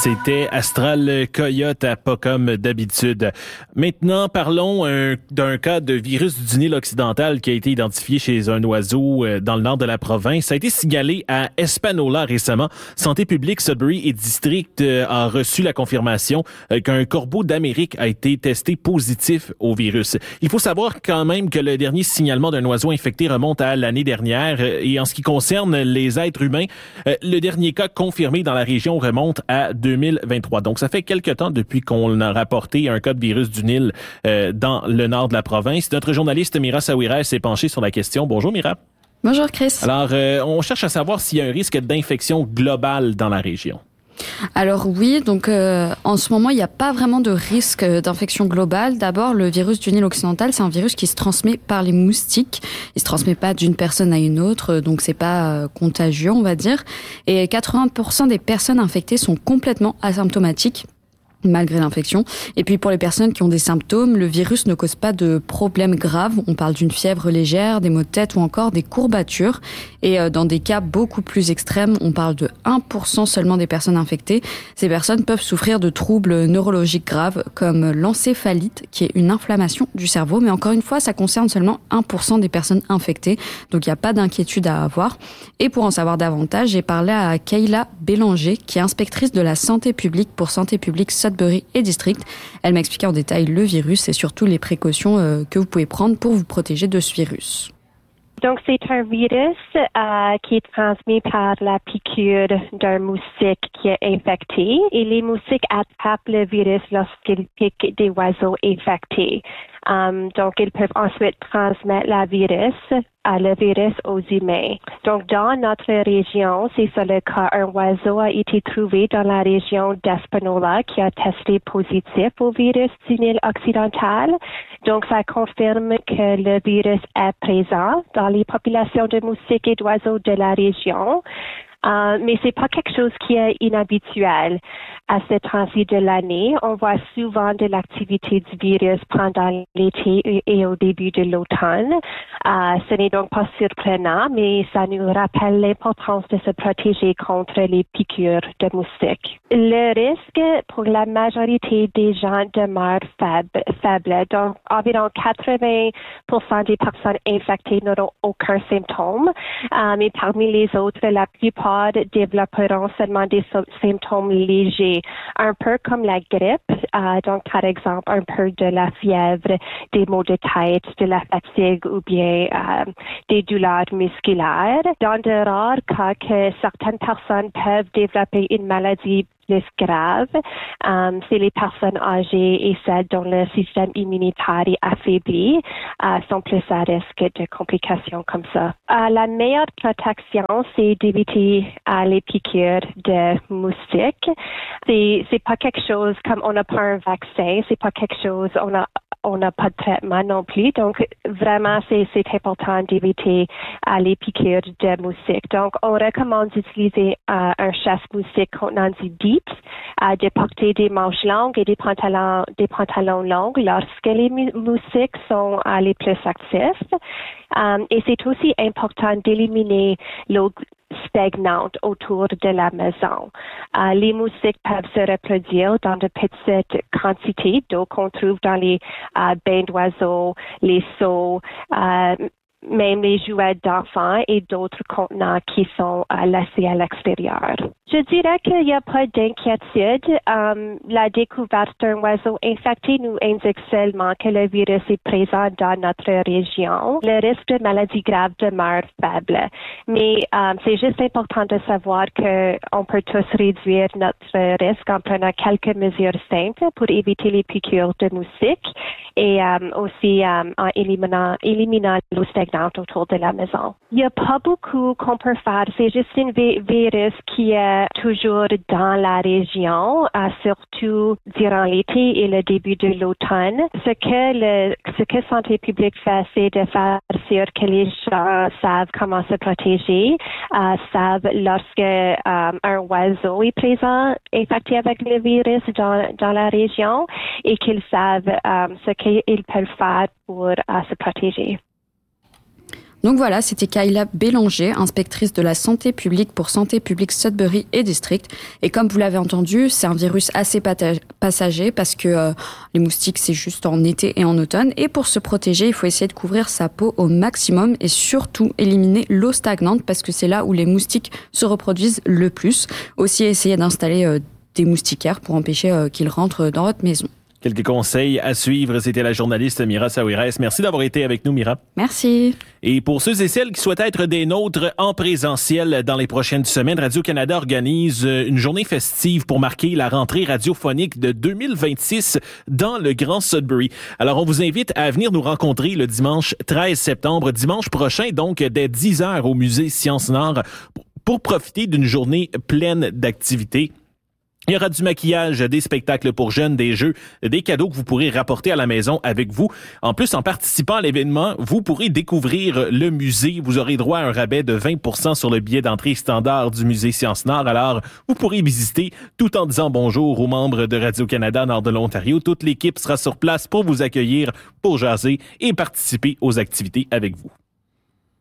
C'était Astral Coyote à pas comme d'habitude. Maintenant, parlons d'un cas de virus du Nil occidental qui a été identifié chez un oiseau dans le nord de la province. Ça a été signalé à Espanola récemment. Santé publique, Sudbury et District a reçu la confirmation qu'un corbeau d'Amérique a été testé positif au virus. Il faut savoir quand même que le dernier signalement d'un oiseau infecté remonte à l'année dernière. Et en ce qui concerne les êtres humains, le dernier cas confirmé dans la région remonte à 2023. Donc, ça fait quelque temps depuis qu'on a rapporté un cas de virus du Nil dans le nord de la province. Notre journaliste Mira Saouirel s'est penchée sur la question. Bonjour Mira. Bonjour Chris. Alors, on cherche à savoir s'il y a un risque d'infection globale dans la région. Alors oui, donc en ce moment, il n'y a pas vraiment de risque d'infection globale. D'abord, le virus du Nil occidental, c'est un virus qui se transmet par les moustiques. Il se transmet pas d'une personne à une autre, donc c'est pas contagieux, on va dire. Et 80% des personnes infectées sont complètement asymptomatiques, malgré l'infection. Et puis pour les personnes qui ont des symptômes, le virus ne cause pas de problèmes graves. On parle d'une fièvre légère, des maux de tête ou encore des courbatures. Et dans des cas beaucoup plus extrêmes, on parle de 1% seulement des personnes infectées. Ces personnes peuvent souffrir de troubles neurologiques graves comme l'encéphalite, qui est une inflammation du cerveau. Mais encore une fois, ça concerne seulement 1% des personnes infectées. Donc il n'y a pas d'inquiétude à avoir. Et pour en savoir davantage, j'ai parlé à Kayla Bélanger, qui est inspectrice de la santé publique pour Santé publique Sudbury et District. Elle m'a expliqué en détail le virus et surtout les précautions que vous pouvez prendre pour vous protéger de ce virus. Donc, c'est un virus qui est transmis par la piqûre d'un moustique qui est infecté et les moustiques attrapent le virus lorsqu'ils piquent des oiseaux infectés. Donc, ils peuvent ensuite transmettre le virus aux humains. Donc, dans notre région, c'est ça le cas. Un oiseau a été trouvé dans la région d'Espanola qui a testé positif au virus du Nil occidental. Donc, ça confirme que le virus est présent dans les populations de moustiques et d'oiseaux de la région. Mais c'est pas quelque chose qui est inhabituel à ce temps-ci de l'année. On voit souvent de l'activité du virus pendant l'été et au début de l'automne. Ce n'est donc pas surprenant, mais ça nous rappelle l'importance de se protéger contre les piqûres de moustiques. Le risque pour la majorité des gens demeure faible. Donc, environ 80% des personnes infectées n'auront aucun symptôme. Mais parmi les autres, la plupart développeront seulement des symptômes légers, un peu comme la grippe, donc par exemple un peu de la fièvre, des maux de tête, de la fatigue ou bien des douleurs musculaires. Dans de rares cas que certaines personnes peuvent développer une maladie plus grave, c'est les personnes âgées et celles dont le système immunitaire est affaibli sont plus à risque de complications comme ça. La meilleure protection, c'est d'éviter les piqûres de moustiques. C'est pas quelque chose comme on n'a pas un vaccin, c'est pas quelque chose on n'a pas de traitement non plus. Donc, vraiment, c'est important d'éviter les piqûres de moustiques. Donc, on recommande d'utiliser un chasse-moustique contenant du DEET, de porter des manches longues et des pantalons longs lorsque les moustiques sont les plus actifs. Et c'est aussi important d'éliminer l'eau stagnante autour de la maison. Les moustiques peuvent se reproduire dans de petites quantités d'eau qu'on trouve dans les bains d'oiseaux, les seaux, même les jouets d'enfants et d'autres contenants qui sont laissés à l'extérieur. Je dirais qu'il n'y a pas d'inquiétude. La découverte d'un oiseau infecté nous indique seulement que le virus est présent dans notre région. Le risque de maladie grave demeure faible. Mais c'est juste important de savoir qu'on peut tous réduire notre risque en prenant quelques mesures simples pour éviter les piqûres de moustiques et aussi en éliminant l'eau stagnante autour de la maison. Il n'y a pas beaucoup qu'on peut faire. C'est juste un virus qui est toujours dans la région, surtout durant l'été et le début de l'automne. Ce que Santé publique fait, c'est de faire sûr que les gens savent comment se protéger, savent lorsque un oiseau est présent infecté avec le virus dans la région et qu'ils savent ce qu'ils peuvent faire pour se protéger. Donc voilà, c'était Kayla Bélanger, inspectrice de la santé publique pour Santé publique Sudbury et District. Et comme vous l'avez entendu, c'est un virus assez passager parce que les moustiques, c'est juste en été et en automne. Et pour se protéger, il faut essayer de couvrir sa peau au maximum et surtout éliminer l'eau stagnante parce que c'est là où les moustiques se reproduisent le plus. Aussi, essayer d'installer des moustiquaires pour empêcher qu'ils rentrent dans votre maison. Quelques conseils à suivre. C'était la journaliste Mira Saouires. Merci d'avoir été avec nous, Mira. Merci. Et pour ceux et celles qui souhaitent être des nôtres en présentiel dans les prochaines semaines, Radio-Canada organise une journée festive pour marquer la rentrée radiophonique de 2026 dans le Grand Sudbury. Alors, on vous invite à venir nous rencontrer le dimanche 13 septembre, dimanche prochain, donc dès 10h au Musée Sciences-Nord, pour profiter d'une journée pleine d'activités. Il y aura du maquillage, des spectacles pour jeunes, des jeux, des cadeaux que vous pourrez rapporter à la maison avec vous. En plus, en participant à l'événement, vous pourrez découvrir le musée. Vous aurez droit à un rabais de 20% sur le billet d'entrée standard du Musée Sciences-Nord. Alors, vous pourrez visiter tout en disant bonjour aux membres de Radio-Canada Nord de l'Ontario. Toute l'équipe sera sur place pour vous accueillir, pour jaser et participer aux activités avec vous.